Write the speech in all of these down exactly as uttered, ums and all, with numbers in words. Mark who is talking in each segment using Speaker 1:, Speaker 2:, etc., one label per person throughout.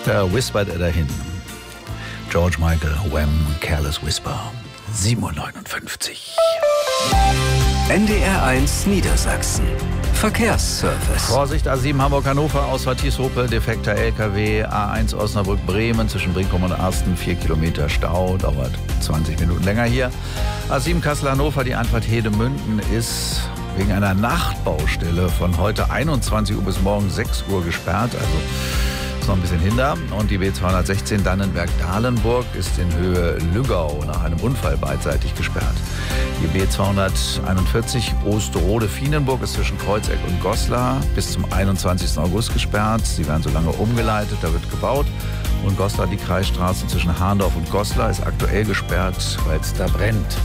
Speaker 1: Da whispert er dahin. George Michael, Wham, Careless Whisper. sieben Uhr neunundfünfzig.
Speaker 2: N D R eins Niedersachsen. Verkehrsservice.
Speaker 1: Vorsicht, A sieben Hamburg-Hannover, Ausfahrt Thieshope, defekter L K W, A eins Osnabrück-Bremen, zwischen Brinkum und Arsten, vier Kilometer Stau, dauert zwanzig Minuten länger hier. A sieben Kassel-Hannover, die Anfahrt Hedemünden ist wegen einer Nachtbaustelle von heute einundzwanzig Uhr bis morgen sechs Uhr gesperrt, also ist noch ein bisschen hinter. Und die B zweihundertsechzehn Dannenberg-Dahlenburg ist in Höhe Lüggau nach einem Unfall beidseitig gesperrt. Die B zweihunderteinundvierzig Osterode-Fienenburg ist zwischen Kreuzeck und Goslar bis zum einundzwanzigsten August gesperrt. Sie werden so lange umgeleitet, da wird gebaut. Und Goslar, die Kreisstraße zwischen Hahndorf und Goslar, ist aktuell gesperrt, weil es da brennt.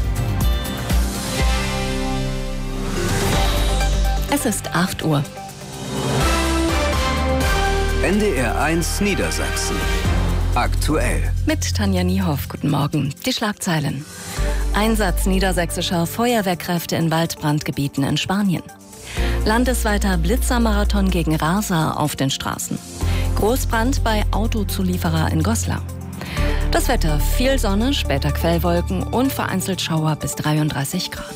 Speaker 3: Es ist acht Uhr.
Speaker 2: N D R eins Niedersachsen. Aktuell.
Speaker 3: Mit Tanja Niehoff. Guten Morgen. Die Schlagzeilen. Einsatz niedersächsischer Feuerwehrkräfte in Waldbrandgebieten in Spanien. Landesweiter Blitzermarathon gegen Raser auf den Straßen. Großbrand bei Autozulieferer in Goslar. Das Wetter: viel Sonne, später Quellwolken und vereinzelt Schauer bis dreiunddreißig Grad.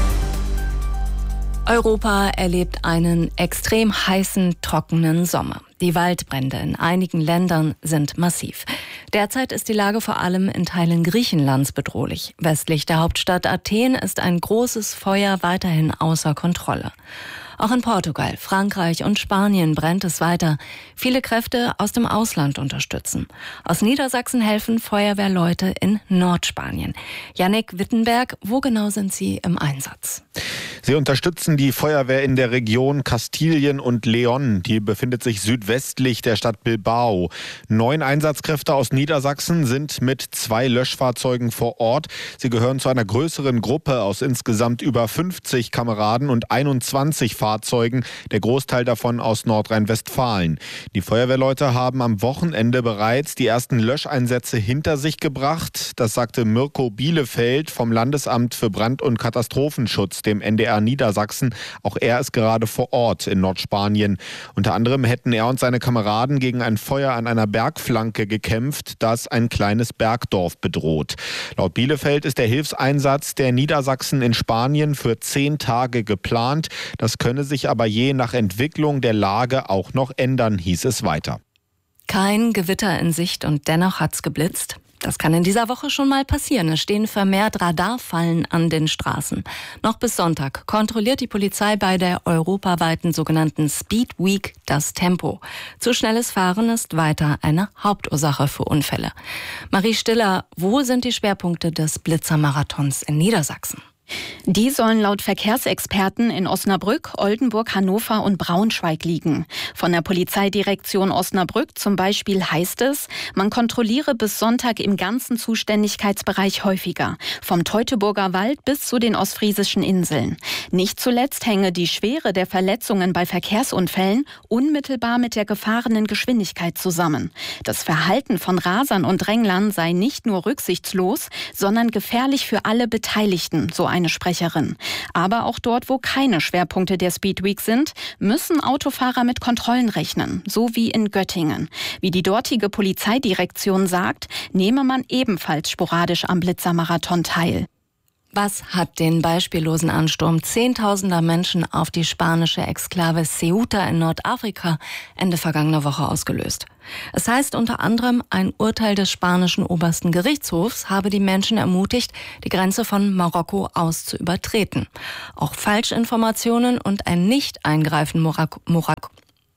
Speaker 3: Europa erlebt einen extrem heißen, trockenen Sommer. Die Waldbrände in einigen Ländern sind massiv. Derzeit ist die Lage vor allem in Teilen Griechenlands bedrohlich. Westlich der Hauptstadt Athen ist ein großes Feuer weiterhin außer Kontrolle. Auch in Portugal, Frankreich und Spanien brennt es weiter. Viele Kräfte aus dem Ausland unterstützen. Aus Niedersachsen helfen Feuerwehrleute in Nordspanien. Jannik Wittenberg, wo genau sind Sie im Einsatz?
Speaker 4: Sie unterstützen die Feuerwehr in der Region Kastilien und León. Die befindet sich südwestlich der Stadt Bilbao. Neun Einsatzkräfte aus Niedersachsen sind mit zwei Löschfahrzeugen vor Ort. Sie gehören zu einer größeren Gruppe aus insgesamt über fünfzig Kameraden und einundzwanzig Fahrzeugen, der Großteil davon aus Nordrhein-Westfalen. Die Feuerwehrleute haben am Wochenende bereits die ersten Löscheinsätze hinter sich gebracht. Das sagte Mirko Bielefeld vom Landesamt für Brand- und Katastrophenschutz, dem N D R Niedersachsen. Auch er ist gerade vor Ort in Nordspanien. Unter anderem hätten er und seine Kameraden gegen ein Feuer an einer Bergflanke gekämpft, das ein kleines Bergdorf bedroht. Laut Bielefeld ist der Hilfseinsatz der Niedersachsen in Spanien für zehn Tage geplant. Das könne sich aber je nach Entwicklung der Lage auch noch ändern, hieß es weiter.
Speaker 3: Kein Gewitter in Sicht und dennoch hat's geblitzt. Das kann in dieser Woche schon mal passieren. Es stehen vermehrt Radarfallen an den Straßen. Noch bis Sonntag kontrolliert die Polizei bei der europaweiten sogenannten Speed Week das Tempo. Zu schnelles Fahren ist weiter eine Hauptursache für Unfälle. Marie Stiller, wo sind die Schwerpunkte des Blitzermarathons in Niedersachsen?
Speaker 5: Die sollen laut Verkehrsexperten in Osnabrück, Oldenburg, Hannover und Braunschweig liegen. Von der Polizeidirektion Osnabrück zum Beispiel heißt es, man kontrolliere bis Sonntag im ganzen Zuständigkeitsbereich häufiger, vom Teutoburger Wald bis zu den ostfriesischen Inseln. Nicht zuletzt hänge die Schwere der Verletzungen bei Verkehrsunfällen unmittelbar mit der gefahrenen Geschwindigkeit zusammen. Das Verhalten von Rasern und Dränglern sei nicht nur rücksichtslos, sondern gefährlich für alle Beteiligten, so ein eine Sprecherin. Aber auch dort, wo keine Schwerpunkte der Speedweek sind, müssen Autofahrer mit Kontrollen rechnen, so wie in Göttingen. Wie die dortige Polizeidirektion sagt, nehme man ebenfalls sporadisch am Blitzermarathon teil.
Speaker 3: Was hat den beispiellosen Ansturm zehntausender Menschen auf die spanische Exklave Ceuta in Nordafrika Ende vergangener Woche ausgelöst? Es heißt unter anderem, ein Urteil des spanischen obersten Gerichtshofs habe die Menschen ermutigt, die Grenze von Marokko aus zu übertreten. Auch Falschinformationen und ein Nicht-Eingreifen Morak- Morak-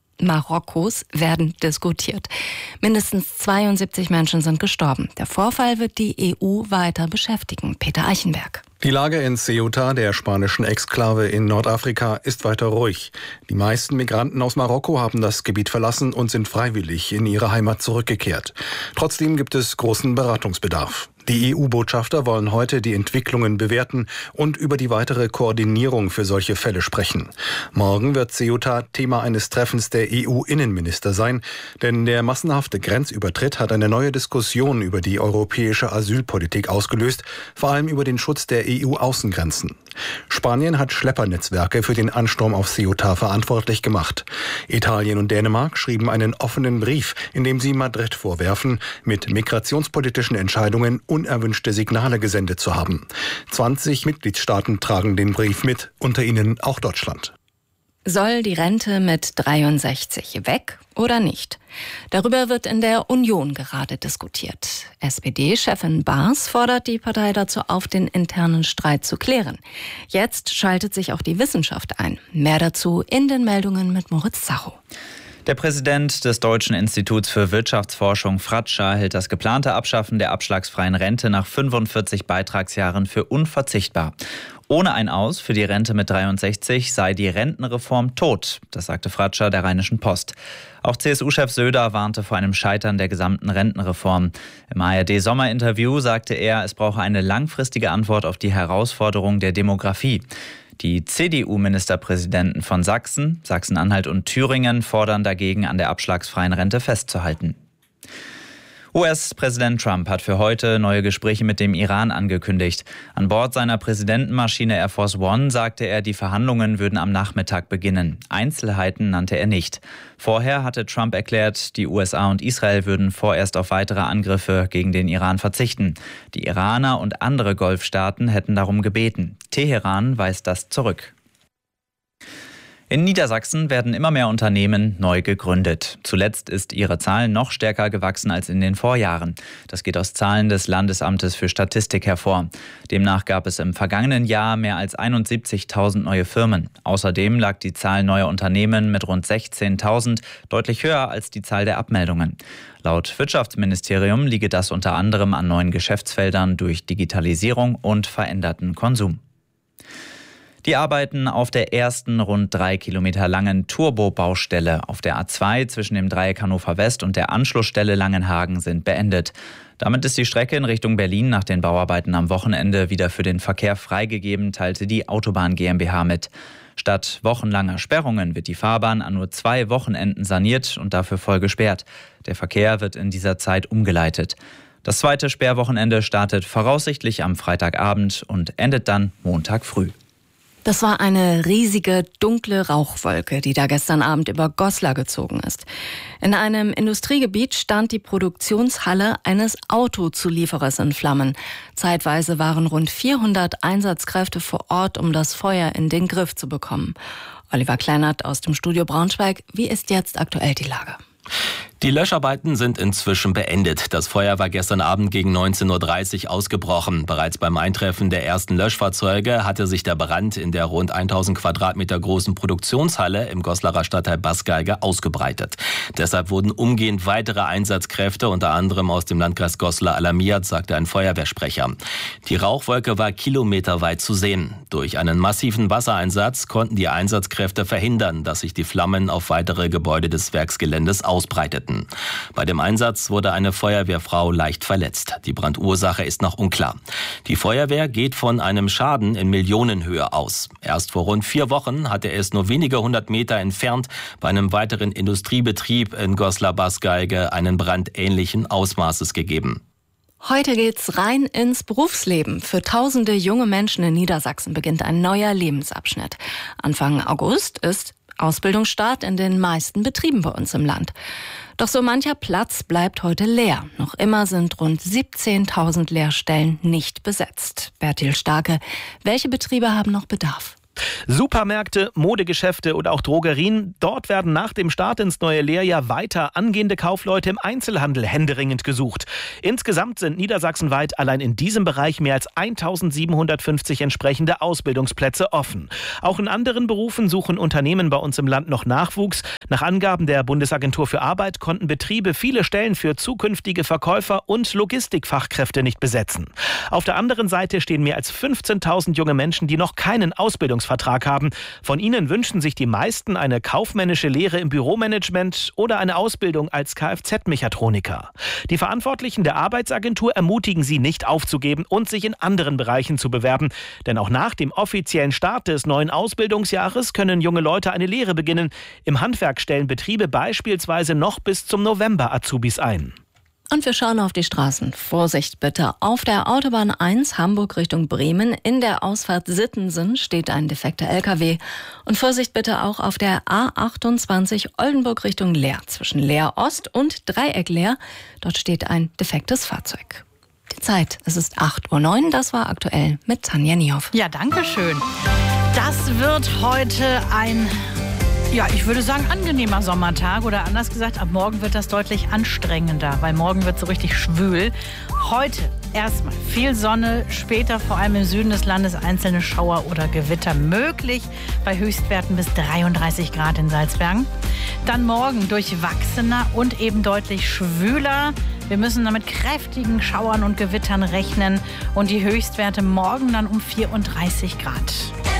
Speaker 3: Marokkos werden diskutiert. Mindestens zweiundsiebzig Menschen sind gestorben. Der Vorfall wird die E U weiter beschäftigen. Peter Eichenberg.
Speaker 6: Die Lage in Ceuta, der spanischen Exklave in Nordafrika, ist weiter ruhig. Die meisten Migranten aus Marokko haben das Gebiet verlassen und sind freiwillig in ihre Heimat zurückgekehrt. Trotzdem gibt es großen Beratungsbedarf. Die E U-Botschafter wollen heute die Entwicklungen bewerten und über die weitere Koordinierung für solche Fälle sprechen. Morgen wird Ceuta Thema eines Treffens der E U-Innenminister sein, denn der massenhafte Grenzübertritt hat eine neue Diskussion über die europäische Asylpolitik ausgelöst, vor allem über den Schutz der E U-Außengrenzen. Spanien hat Schleppernetzwerke für den Ansturm auf Ceuta verantwortlich gemacht. Italien und Dänemark schrieben einen offenen Brief, in dem sie Madrid vorwerfen, mit migrationspolitischen Entscheidungen unerwünschte Signale gesendet zu haben. zwanzig Mitgliedstaaten tragen den Brief mit, unter ihnen auch Deutschland.
Speaker 3: Soll die Rente mit dreiundsechzig weg oder nicht? Darüber wird in der Union gerade diskutiert. S P D-Chefin Baas fordert die Partei dazu auf, den internen Streit zu klären. Jetzt schaltet sich auch die Wissenschaft ein. Mehr dazu in den Meldungen mit Moritz Zacho.
Speaker 7: Der Präsident des Deutschen Instituts für Wirtschaftsforschung, Fratscher, hält das geplante Abschaffen der abschlagsfreien Rente nach fünfundvierzig Beitragsjahren für unverzichtbar. Ohne ein Aus für die Rente mit dreiundsechzig sei die Rentenreform tot, das sagte Fratscher der Rheinischen Post. Auch C S U-Chef Söder warnte vor einem Scheitern der gesamten Rentenreform. Im A R D-Sommerinterview sagte er, es brauche eine langfristige Antwort auf die Herausforderung der Demografie. Die C D U-Ministerpräsidenten von Sachsen, Sachsen-Anhalt und Thüringen fordern dagegen, an der abschlagsfreien Rente festzuhalten. U S-Präsident Trump hat für heute neue Gespräche mit dem Iran angekündigt. An Bord seiner Präsidentenmaschine Air Force One sagte er, die Verhandlungen würden am Nachmittag beginnen. Einzelheiten nannte er nicht. Vorher hatte Trump erklärt, die U S A und Israel würden vorerst auf weitere Angriffe gegen den Iran verzichten. Die Iraner und andere Golfstaaten hätten darum gebeten. Teheran weist das zurück. In Niedersachsen werden immer mehr Unternehmen neu gegründet. Zuletzt ist ihre Zahl noch stärker gewachsen als in den Vorjahren. Das geht aus Zahlen des Landesamtes für Statistik hervor. Demnach gab es im vergangenen Jahr mehr als einundsiebzigtausend neue Firmen. Außerdem lag die Zahl neuer Unternehmen mit rund sechzehntausend deutlich höher als die Zahl der Abmeldungen. Laut Wirtschaftsministerium liege das unter anderem an neuen Geschäftsfeldern durch Digitalisierung und veränderten Konsum. Die Arbeiten auf der ersten rund drei Kilometer langen Turbo-Baustelle auf der A zwei zwischen dem Dreieck Hannover West und der Anschlussstelle Langenhagen sind beendet. Damit ist die Strecke in Richtung Berlin nach den Bauarbeiten am Wochenende wieder für den Verkehr freigegeben, teilte die Autobahn GmbH mit. Statt wochenlanger Sperrungen wird die Fahrbahn an nur zwei Wochenenden saniert und dafür voll gesperrt. Der Verkehr wird in dieser Zeit umgeleitet. Das zweite Sperrwochenende startet voraussichtlich am Freitagabend und endet dann Montag früh.
Speaker 3: Das war eine riesige, dunkle Rauchwolke, die da gestern Abend über Goslar gezogen ist. In einem Industriegebiet stand die Produktionshalle eines Autozulieferers in Flammen. Zeitweise waren rund vierhundert Einsatzkräfte vor Ort, um das Feuer in den Griff zu bekommen. Oliver Kleinert aus dem Studio Braunschweig. Wie ist jetzt aktuell die Lage?
Speaker 8: Die Löscharbeiten sind inzwischen beendet. Das Feuer war gestern Abend gegen neunzehn Uhr dreißig ausgebrochen. Bereits beim Eintreffen der ersten Löschfahrzeuge hatte sich der Brand in der rund tausend Quadratmeter großen Produktionshalle im Goslarer Stadtteil Basgeige ausgebreitet. Deshalb wurden umgehend weitere Einsatzkräfte, unter anderem aus dem Landkreis Goslar, alarmiert, sagte ein Feuerwehrsprecher. Die Rauchwolke war kilometerweit zu sehen. Durch einen massiven Wassereinsatz konnten die Einsatzkräfte verhindern, dass sich die Flammen auf weitere Gebäude des Werksgeländes ausbreiteten. Bei dem Einsatz wurde eine Feuerwehrfrau leicht verletzt. Die Brandursache ist noch unklar. Die Feuerwehr geht von einem Schaden in Millionenhöhe aus. Erst vor rund vier Wochen hatte es nur wenige hundert Meter entfernt bei einem weiteren Industriebetrieb in Goslar-Basgeige einen Brand ähnlichen Ausmaßes gegeben.
Speaker 3: Heute geht's rein ins Berufsleben. Für tausende junge Menschen in Niedersachsen beginnt ein neuer Lebensabschnitt. Anfang August ist Ausbildungsstart in den meisten Betrieben bei uns im Land. Doch so mancher Platz bleibt heute leer. Noch immer sind rund siebzehntausend Lehrstellen nicht besetzt. Bertil Starke, welche Betriebe haben noch Bedarf?
Speaker 9: Supermärkte, Modegeschäfte oder auch Drogerien. Dort werden nach dem Start ins neue Lehrjahr weiter angehende Kaufleute im Einzelhandel händeringend gesucht. Insgesamt sind niedersachsenweit allein in diesem Bereich mehr als eintausendsiebenhundertfünfzig entsprechende Ausbildungsplätze offen. Auch in anderen Berufen suchen Unternehmen bei uns im Land noch Nachwuchs. Nach Angaben der Bundesagentur für Arbeit konnten Betriebe viele Stellen für zukünftige Verkäufer und Logistikfachkräfte nicht besetzen. Auf der anderen Seite stehen mehr als fünfzehntausend junge Menschen, die noch keinen Ausbildungsvertrag haben. Von ihnen wünschen sich die meisten eine kaufmännische Lehre im Büromanagement oder eine Ausbildung als Kfz-Mechatroniker. Die Verantwortlichen der Arbeitsagentur ermutigen sie, nicht aufzugeben und sich in anderen Bereichen zu bewerben. Denn auch nach dem offiziellen Start des neuen Ausbildungsjahres können junge Leute eine Lehre beginnen. Im Handwerk stellen Betriebe beispielsweise noch bis zum November Azubis ein.
Speaker 3: Und wir schauen auf die Straßen. Vorsicht bitte. Auf der Autobahn eins Hamburg Richtung Bremen in der Ausfahrt Sittensen steht ein defekter L K W. Und Vorsicht bitte auch auf der A achtundzwanzig Oldenburg Richtung Leer. Zwischen Leer Ost und Dreieck Leer. Dort steht ein defektes Fahrzeug. Die Zeit, es ist acht Uhr neun. Das war aktuell mit Tanja Niehoff.
Speaker 10: Ja, danke schön. Das wird heute ein... Ja, ich würde sagen, angenehmer Sommertag oder anders gesagt, ab morgen wird das deutlich anstrengender, weil morgen wird so richtig schwül. Heute erstmal viel Sonne, später vor allem im Süden des Landes einzelne Schauer oder Gewitter möglich, bei Höchstwerten bis dreiunddreißig Grad in Salzbergen. Dann morgen durchwachsener und eben deutlich schwüler. Wir müssen damit kräftigen Schauern und Gewittern rechnen und die Höchstwerte morgen dann um vierunddreißig Grad.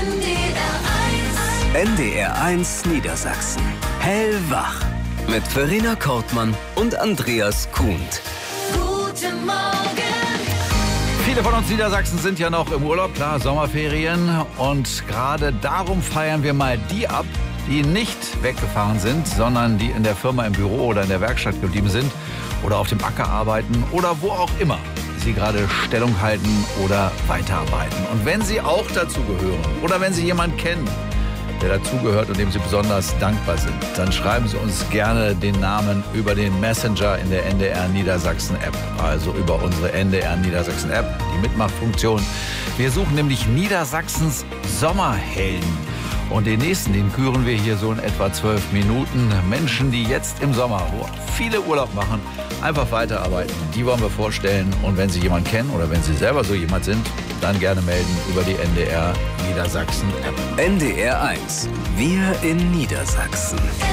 Speaker 2: N D R eins Niedersachsen. Hellwach. Mit Verena Kortmann und Andreas Kuhnt.
Speaker 1: Guten Morgen. Viele von uns Niedersachsen sind ja noch im Urlaub, klar, Sommerferien. Und gerade darum feiern wir mal die ab, die nicht weggefahren sind, sondern die in der Firma, im Büro oder in der Werkstatt geblieben sind oder auf dem Acker arbeiten oder wo auch immer Sie gerade Stellung halten oder weiterarbeiten. Und wenn Sie auch dazu gehören oder wenn Sie jemanden kennen, der dazugehört und dem Sie besonders dankbar sind, dann schreiben Sie uns gerne den Namen über den Messenger in der N D R Niedersachsen App, also über unsere N D R Niedersachsen App, die Mitmachfunktion. Wir suchen nämlich Niedersachsens Sommerhelden. Und den nächsten, den küren wir hier so in etwa zwölf Minuten. Menschen, die jetzt im Sommer, wo viele Urlaub machen, einfach weiterarbeiten. Die wollen wir vorstellen. Und wenn Sie jemanden kennen oder wenn Sie selber so jemand sind, dann gerne melden über die N D R Niedersachsen App.
Speaker 2: N D R eins. Wir in Niedersachsen.